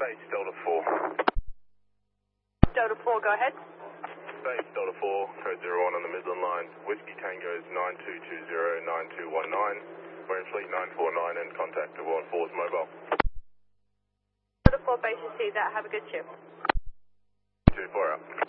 Base Delta 4. Delta 4, go ahead. Base Delta 4, code 01 on the Midland line. Whiskey Tango's 9220-9219. We're in fleet 949 and contact to 114's mobile. Delta 4, base, you see that. Have a good shift. 24 out.